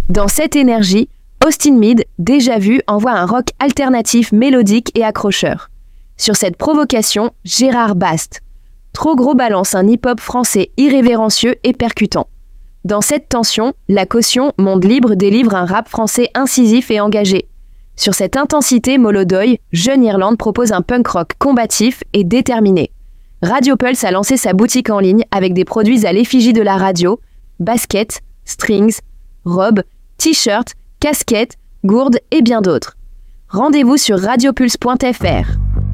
Dans cette énergie, Austin Mead, déjà vu, envoie un rock alternatif mélodique et accrocheur. Sur cette provocation, Gérard Bast. Trop Gros balance un hip-hop français irrévérencieux et percutant. Dans cette tension, La Caution, Monde Libre délivre un rap français incisif et engagé. Sur cette intensité Molodoy, Jeune Irlande propose un punk rock combatif et déterminé. Radio Pulse a lancé sa boutique en ligne avec des produits à l'effigie de la radio, baskets, strings, robes, t-shirts, casquettes, gourdes et bien d'autres. Rendez-vous sur radiopulse.fr.